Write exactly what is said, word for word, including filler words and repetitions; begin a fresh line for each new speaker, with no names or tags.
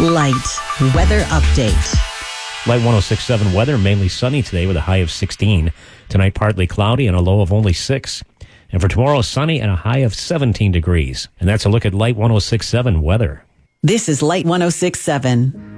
Light weather update.
Light one oh six point seven weather, mainly sunny today with a high of sixteen. Tonight, partly cloudy and a low of only six. And for tomorrow, sunny and a high of seventeen degrees. And that's a look at Light one oh six point seven weather.
This is Light one oh six point seven.